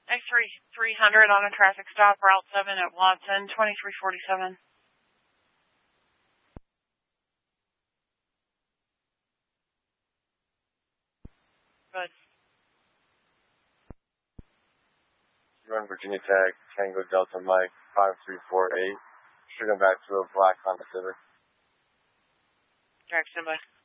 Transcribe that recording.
X-ray 300 on a traffic stop, Route 7 at Watson, 2347. Good. Run Virginia Tech, Tango Delta Mike, 5348. Shooting back to a black Honda Civic. Jackson, bye.